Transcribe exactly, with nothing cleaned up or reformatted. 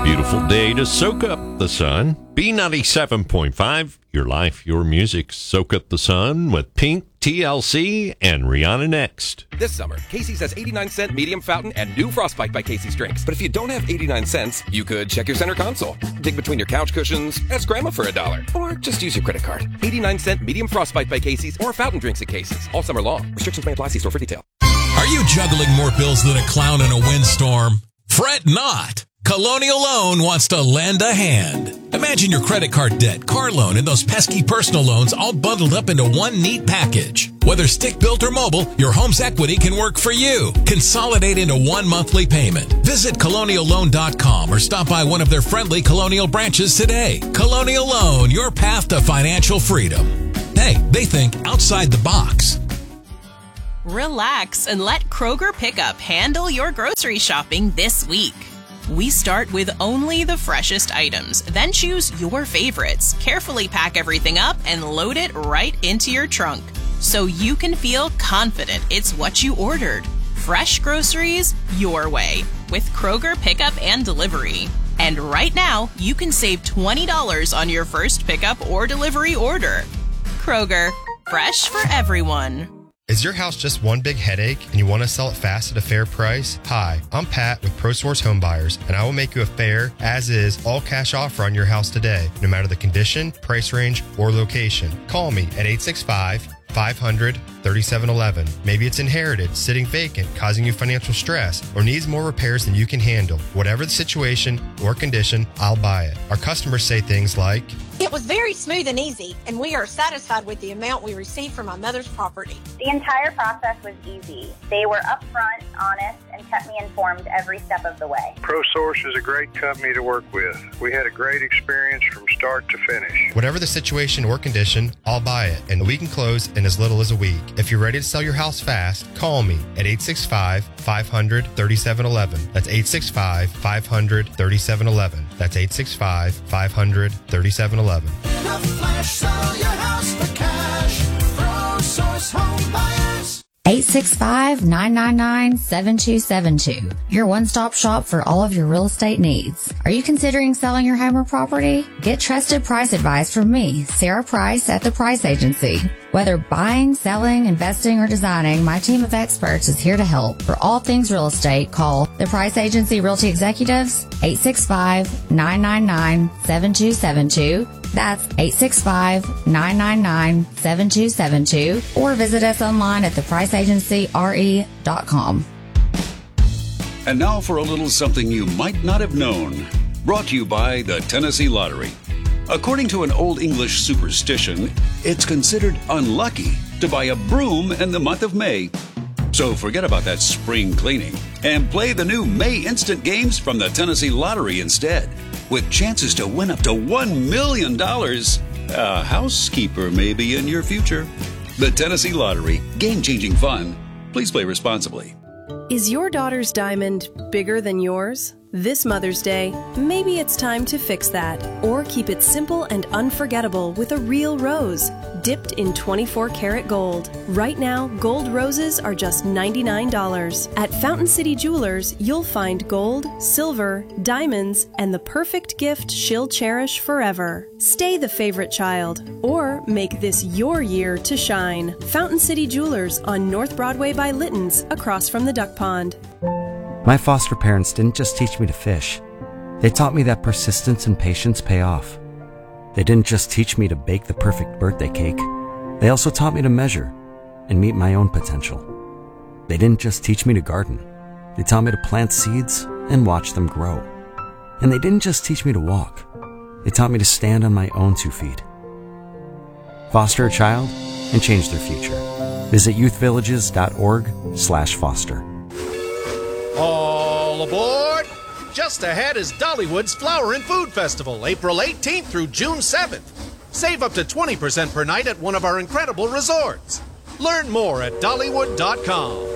Beautiful day to soak up the sun. B ninety-seven point five, your life, your music. Soak up the sun with Pink, T L C, and Rihanna next. This summer, Casey's has eighty-nine cent medium fountain and new Frostbite by Casey's drinks. But if you don't have eighty-nine cents, you could check your center console, dig between your couch cushions, ask Grandma for a dollar, or just use your credit card. eighty-nine cent medium Frostbite by Casey's or fountain drinks at Casey's all summer long. Restrictions may apply. See store for detail. Are you juggling more bills than a clown in a windstorm? Fret not. Colonial Loan wants to lend a hand. Imagine your credit card debt, car loan, and those pesky personal loans all bundled up into one neat package. Whether stick-built or mobile, your home's equity can work for you. Consolidate into one monthly payment. Visit colonial loan dot com or stop by one of their friendly Colonial branches today. Colonial Loan, your path to financial freedom. Hey, they think outside the box. Relax and let Kroger Pickup handle your grocery shopping this week. We start with only the freshest items, then choose your favorites, carefully pack everything up, and load it right into your trunk so you can feel confident it's what you ordered. Fresh groceries your way with Kroger Pickup and Delivery. And right now, you can save twenty dollars on your first pickup or delivery order. Kroger, fresh for everyone. Is your house just one big headache and you want to sell it fast at a fair price? Hi, I'm Pat with ProSource Home Buyers, and I will make you a fair, as-is, all-cash offer on your house today, no matter the condition, price range, or location. Call me at eight six five, five hundred, thirty-seven eleven. Maybe it's inherited, sitting vacant, causing you financial stress, or needs more repairs than you can handle. Whatever the situation or condition, I'll buy it. Our customers say things like, "It was very smooth and easy, and we are satisfied with the amount we received from my mother's property." The entire process was easy. They were upfront, honest, and kept me informed every step of the way. ProSource is a great company to work with. We had a great experience from start to finish. Whatever the situation or condition, I'll buy it, and we can close in as little as a week. If you're ready to sell your house fast, call me at eight six five, five hundred, thirty-seven eleven. That's eight six five, five hundred, thirty-seven eleven. That's eight six five, five hundred, thirty-seven eleven. In a flash, sell your house for cash. ProSource Home Buyers. eight six five, nine nine nine, seven two seven two. Your one-stop shop for all of your real estate needs. Are you considering selling your home or property? Get trusted price advice from me, Sarah Price at The Price Agency. Whether buying, selling, investing, or designing, my team of experts is here to help. For all things real estate, call The Price Agency Realty Executives, eight six five, nine nine nine, seven two seven two. That's eight six five, nine nine nine, seven two seven two. Or visit us online at the price agency r e dot com. And now for a little something you might not have known. Brought to you by the Tennessee Lottery. According to an Old English superstition, it's considered unlucky to buy a broom in the month of May. So forget about that spring cleaning and play the new May Instant Games from the Tennessee Lottery instead, with chances to win up to one million dollars. A housekeeper may be in your future. The Tennessee Lottery. Game-changing fun. Please play responsibly. Is your daughter's diamond bigger than yours? This Mother's Day, maybe it's time to fix that, or keep it simple and unforgettable with a real rose, dipped in twenty-four karat gold. Right now, gold roses are just ninety-nine dollars. At Fountain City Jewelers, you'll find gold, silver, diamonds, and the perfect gift she'll cherish forever. Stay the favorite child, or make this your year to shine. Fountain City Jewelers on North Broadway by Litton's, across from the Duck Pond. My foster parents didn't just teach me to fish. They taught me that persistence and patience pay off. They didn't just teach me to bake the perfect birthday cake. They also taught me to measure and meet my own potential. They didn't just teach me to garden. They taught me to plant seeds and watch them grow. And they didn't just teach me to walk. They taught me to stand on my own two feet. Foster a child and change their future. Visit youthvillages.org slash foster. All aboard! Just ahead is Dollywood's Flower and Food Festival, April eighteenth through June seventh. Save up to twenty percent per night at one of our incredible resorts. Learn more at dollywood dot com.